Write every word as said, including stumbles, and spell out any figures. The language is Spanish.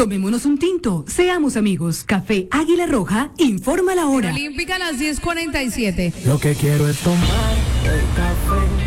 Tomémonos un tinto, seamos amigos. Café Águila Roja, informa la hora. Olímpica a las diez cuarenta y siete. Lo que quiero es tomar el café.